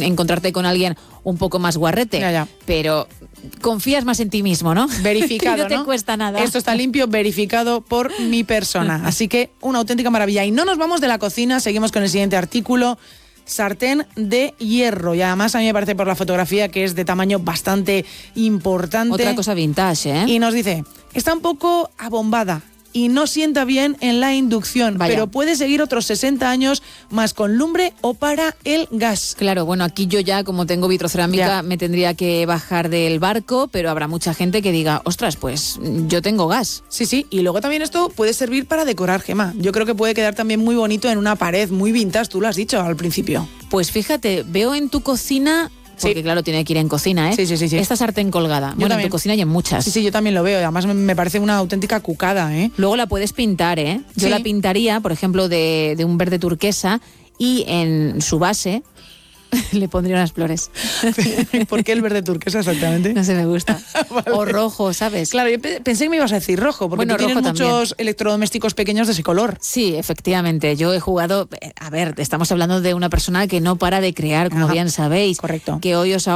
encontrarte con alguien un poco más guarrete. Ya. Pero confías más en ti mismo, ¿no? Verificado, que no te cuesta nada. Esto está limpio, verificado por mi persona. Así que una auténtica maravilla. Y no nos vamos de la cocina, seguimos con el siguiente artículo. Sartén de hierro. Y además a mí me parece por la fotografía que es de tamaño bastante importante. Otra cosa vintage, ¿eh? Y nos dice, está un poco abombada y no sienta bien en la inducción, pero puede seguir otros 60 años más con lumbre o para el gas. Claro, bueno, aquí yo ya, como tengo vitrocerámica, me tendría que bajar del barco, pero habrá mucha gente que diga, ostras, pues yo tengo gas. Sí, y luego también esto puede servir para decorar, Gemma. Yo creo que puede quedar también muy bonito en una pared muy vintage, tú lo has dicho al principio. Pues fíjate, veo en tu cocina... Porque claro, tiene que ir en cocina, ¿eh? Sí. Esta sartén colgada. Bueno, en tu cocina y en muchas. Sí, yo también lo veo. Además me parece una auténtica cucada, ¿eh? Luego la puedes pintar, ¿eh? Yo la pintaría, por ejemplo, de un verde turquesa y en su base le pondría unas flores. ¿Por qué el verde turquesa exactamente? No sé, me gusta. Vale. O rojo, ¿sabes? Claro, yo pensé que me ibas a decir rojo, porque tú tienes muchos electrodomésticos pequeños de ese color. Sí, efectivamente. Yo he jugado... A ver, estamos hablando de una persona que no para de crear, como bien sabéis. Correcto. Que hoy os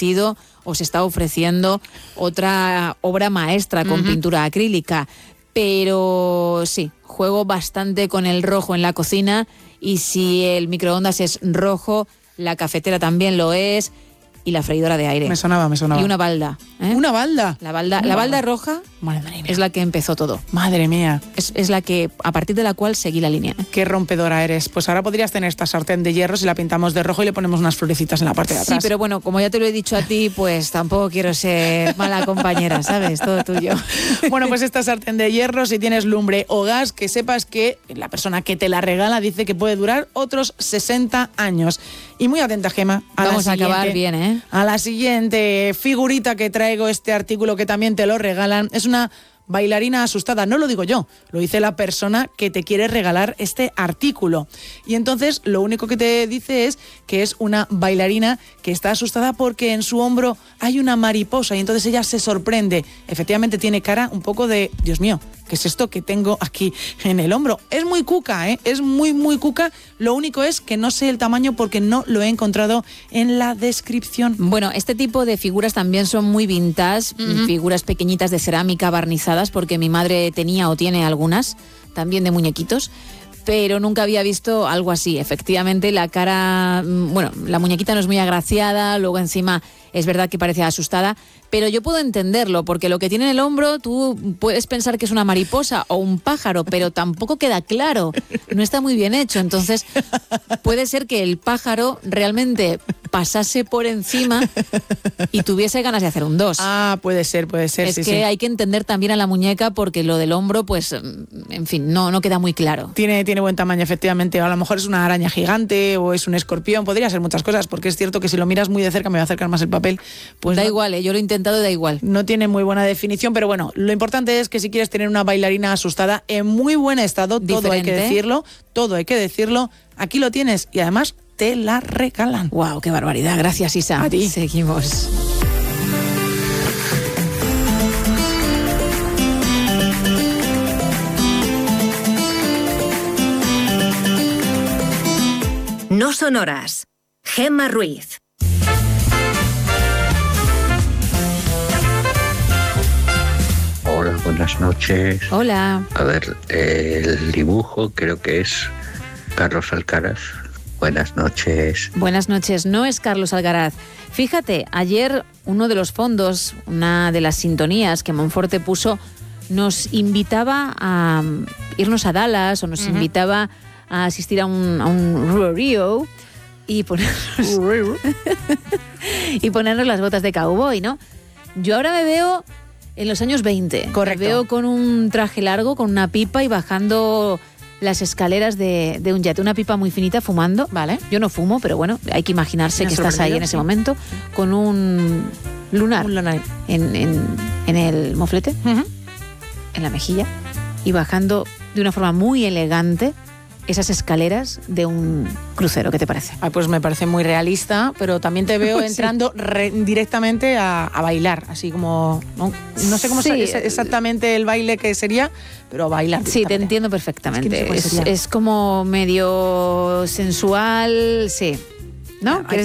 está ofreciendo otra obra maestra con pintura acrílica. Pero sí, juego bastante con el rojo en la cocina y si el microondas es rojo, la cafetera también lo es y la freidora de aire. Me sonaba. Y una balda. ¿eh? ¿Una balda? La balda roja es la que empezó todo. Madre mía. Es la que, a partir de la cual seguí la línea. Qué rompedora eres. Pues ahora podrías tener esta sartén de hierro si la pintamos de rojo y le ponemos unas florecitas en la parte de atrás. Sí, pero bueno, como ya te lo he dicho a ti, pues tampoco quiero ser mala compañera, ¿sabes? Todo tuyo. Bueno, pues esta sartén de hierro, si tienes lumbre o gas, que sepas que la persona que te la regala dice que puede durar otros 60 años. Y muy atenta, Gemma. Vamos a acabar bien, ¿eh? A la siguiente figurita que traigo, este artículo que también te lo regalan, es una bailarina asustada. No lo digo yo, lo dice la persona que te quiere regalar este artículo. Y entonces lo único que te dice es que es una bailarina que está asustada porque en su hombro hay una mariposa y entonces ella se sorprende. Efectivamente tiene cara un poco de, Dios mío, ¿qué es esto que tengo aquí en el hombro? Es muy cuca, ¿eh? Es muy cuca. Lo único es que no sé el tamaño porque no lo he encontrado en la descripción. Bueno, este tipo de figuras también son muy vintage, figuras pequeñitas de cerámica barnizadas, porque mi madre tenía o tiene algunas, también de muñequitos, pero nunca había visto algo así. Efectivamente, la cara, bueno, la muñequita no es muy agraciada, luego encima es verdad que parece asustada, pero yo puedo entenderlo, porque lo que tiene en el hombro tú puedes pensar que es una mariposa o un pájaro, pero tampoco queda claro, no está muy bien hecho. Entonces puede ser que el pájaro realmente pasase por encima y tuviese ganas de hacer un 2. Ah, puede ser. Es que hay que entender también a la muñeca, porque lo del hombro, pues, en fin, no queda muy claro. Tiene buen tamaño, efectivamente. A lo mejor es una araña gigante o es un escorpión, podría ser muchas cosas, porque es cierto que si lo miras muy de cerca, me va a acercar más el papel, pues da igual, yo lo he intentado, da igual. No tiene muy buena definición, pero bueno, lo importante es que si quieres tener una bailarina asustada en muy buen estado, todo hay que decirlo, aquí lo tienes y además te la regalan. ¡Wow! ¡Qué barbaridad! Gracias, Isa. A ti. Seguimos. No son horas. Gemma Ruiz. Hola, buenas noches. Hola. A ver, el dibujo creo que es Carlos Alcaraz. Buenas noches. Buenas noches, no es Carlos Alcaraz. Fíjate, ayer uno de los fondos, una de las sintonías que Monforte puso, nos invitaba a irnos a Dallas o nos invitaba a asistir a un rodeo y ponernos las botas de cowboy, ¿no? Yo ahora me veo en los años 20. Correcto. Me veo con un traje largo, con una pipa y bajando las escaleras de un yate. Una pipa muy finita, fumando. Vale. Yo no fumo, pero bueno, hay que imaginarse que estás ahí en ese momento con un lunar, en el moflete, en la mejilla, y bajando de una forma muy elegante esas escaleras de un crucero. ¿Qué te parece? Ay, pues me parece muy realista, pero también te veo entrando directamente a bailar, así como... No sé cómo exactamente el baile que sería, pero bailar. Sí, te entiendo perfectamente. Es como medio sensual, sí. ¿No?